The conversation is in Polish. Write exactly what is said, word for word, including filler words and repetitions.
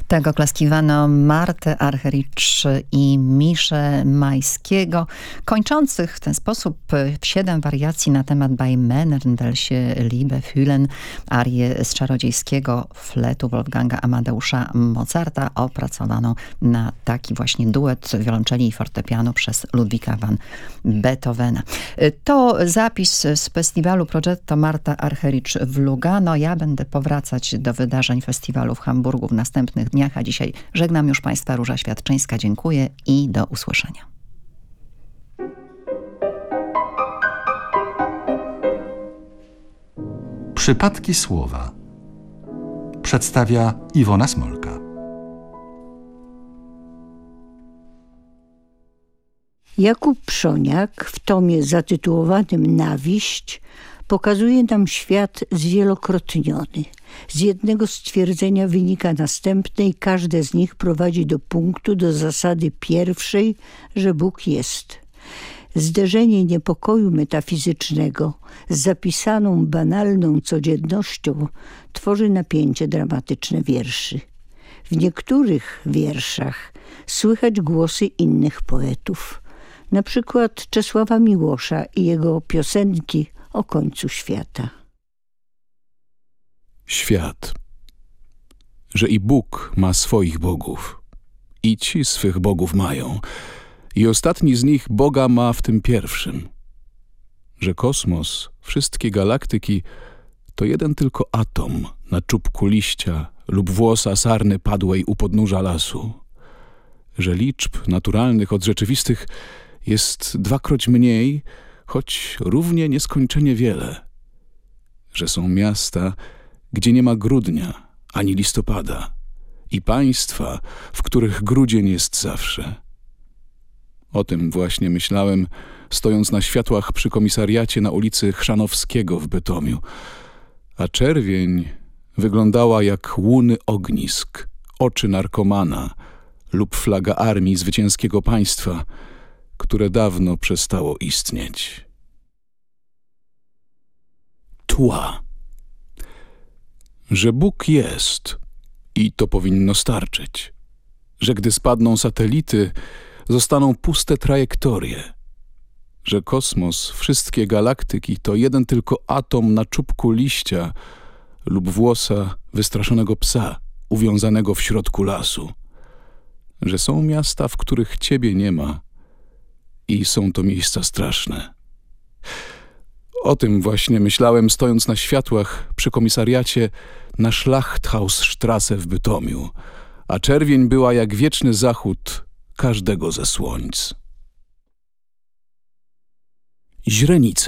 Tak oklaskiwano Martę Argerich i Miszę Majskiego, kończących w ten sposób siedem wariacji na temat Bei Männern welche Liebe fühlen, arię z czarodziejskiego fletu Wolfganga Amadeusza Mozarta, opracowaną na taki właśnie duet wiolonczeli i fortepianu przez Ludwika van Beethovena. To zapis z festiwalu Progetto Marta Argerich w Lugano. Ja będę powracać do wydarzeń festiwalu w Hamburgu w następnych dniach, a dzisiaj żegnam już Państwa. Róża Świadczyńska, dziękuję i do usłyszenia. Przypadki słowa przedstawia Iwona Smolka. Jakub Przoniak w tomie zatytułowanym Nawiść pokazuje nam świat zwielokrotniony. Z jednego stwierdzenia wynika następne i każde z nich prowadzi do punktu, do zasady pierwszej, że Bóg jest. Zderzenie niepokoju metafizycznego z zapisaną banalną codziennością tworzy napięcie dramatyczne wierszy. W niektórych wierszach słychać głosy innych poetów, na przykład Czesława Miłosza i jego piosenki o końcu świata. Świat, że i Bóg ma swoich bogów, i ci swych bogów mają, i ostatni z nich Boga ma w tym pierwszym, że kosmos, wszystkie galaktyki to jeden tylko atom na czubku liścia lub włosa sarny padłej u podnóża lasu, że liczb naturalnych od rzeczywistych jest dwakroć mniej, choć równie nieskończenie wiele, że są miasta, gdzie nie ma grudnia ani listopada i państwa, w których grudzień jest zawsze. O tym właśnie myślałem, stojąc na światłach przy komisariacie na ulicy Chrzanowskiego w Bytomiu, a czerwień wyglądała jak łuny ognisk, oczy narkomana lub flaga armii zwycięskiego państwa, które dawno przestało istnieć. Tła. Że Bóg jest i to powinno starczyć, że gdy spadną satelity, zostaną puste trajektorie, że kosmos, wszystkie galaktyki to jeden tylko atom na czubku liścia lub włosa wystraszonego psa uwiązanego w środku lasu, że są miasta, w których ciebie nie ma i są to miejsca straszne. O tym właśnie myślałem, stojąc na światłach przy komisariacie na Schlachthausstrasse w Bytomiu, a czerwień była jak wieczny zachód każdego ze słońc. Źrenice.